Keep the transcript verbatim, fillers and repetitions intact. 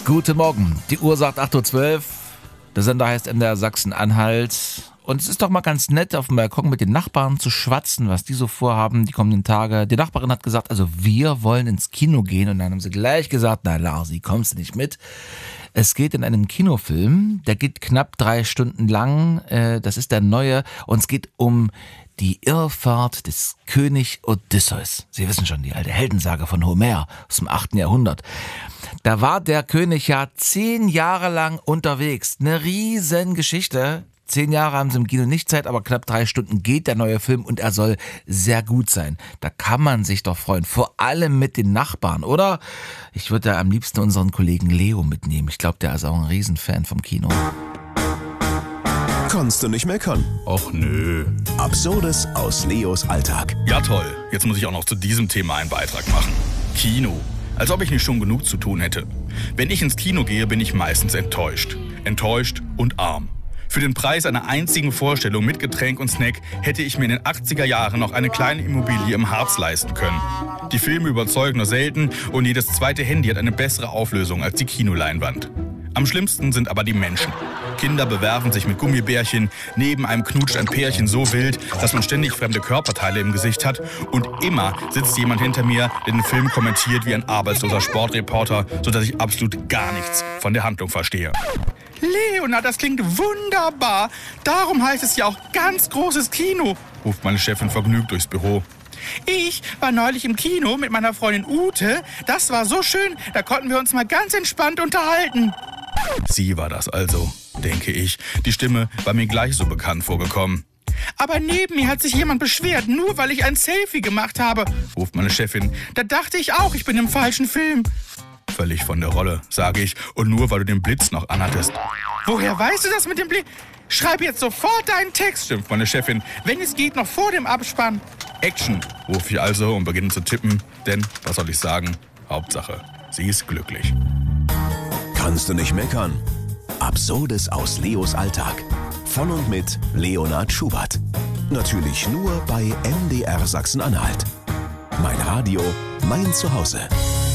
Guten Morgen, die Uhr sagt acht Uhr zwölf, der Sender heißt M D R Sachsen-Anhalt und es ist doch mal ganz nett, auf dem Balkon mit den Nachbarn zu schwatzen, was die so vorhaben die kommenden Tage. Die Nachbarin hat gesagt, also wir wollen ins Kino gehen und dann haben sie gleich gesagt, na Larsi, kommst du nicht mit? Es geht in einem Kinofilm, der geht knapp drei Stunden lang, äh, das ist der neue und es geht um die Irrfahrt des König Odysseus. Sie wissen schon, die alte Heldensage von Homer aus dem achten Jahrhundert. Da war der König ja zehn Jahre lang unterwegs. Eine riesen Geschichte. Zehn Jahre haben sie im Kino nicht Zeit, aber knapp drei Stunden geht der neue Film und er soll sehr gut sein. Da kann man sich doch freuen, vor allem mit den Nachbarn, oder? Ich würde da am liebsten unseren Kollegen Leo mitnehmen. Ich glaube, der ist auch ein Riesenfan vom Kino. Kannst du nicht meckern? Och nö. Absurdes aus Leos Alltag. Ja toll, jetzt muss ich auch noch zu diesem Thema einen Beitrag machen. Kino. Als ob ich nicht schon genug zu tun hätte. Wenn ich ins Kino gehe, bin ich meistens enttäuscht. Enttäuscht und arm. Für den Preis einer einzigen Vorstellung mit Getränk und Snack hätte ich mir in den achtziger Jahren noch eine kleine Immobilie im Harz leisten können. Die Filme überzeugen nur selten und jedes zweite Handy hat eine bessere Auflösung als die Kinoleinwand. Am schlimmsten sind aber die Menschen. Kinder bewerfen sich mit Gummibärchen, neben einem knutscht ein Pärchen so wild, dass man ständig fremde Körperteile im Gesicht hat und immer sitzt jemand hinter mir, der den Film kommentiert wie ein arbeitsloser Sportreporter, sodass ich absolut gar nichts von der Handlung verstehe. Leonard, das klingt wunderbar. Darum heißt es ja auch ganz großes Kino, ruft meine Chefin vergnügt durchs Büro. Ich war neulich im Kino mit meiner Freundin Ute. Das war so schön, da konnten wir uns mal ganz entspannt unterhalten. Sie war das also, denke ich. Die Stimme war mir gleich so bekannt vorgekommen. Aber neben mir hat sich jemand beschwert, nur weil ich ein Selfie gemacht habe, ruft meine Chefin. Da dachte ich auch, ich bin im falschen Film. Völlig von der Rolle, sage ich, und nur weil du den Blitz noch anhattest. Woher weißt du das mit dem Blitz? Schreib jetzt sofort deinen Text, schimpft meine Chefin. Wenn es geht, noch vor dem Abspann. Action, rufe ich also und beginne zu tippen, denn, was soll ich sagen, Hauptsache, sie ist glücklich. Kannst du nicht meckern? Absurdes aus Leos Alltag. Von und mit Leonhard Schubert. Natürlich nur bei M D R Sachsen-Anhalt. Mein Radio, mein Zuhause.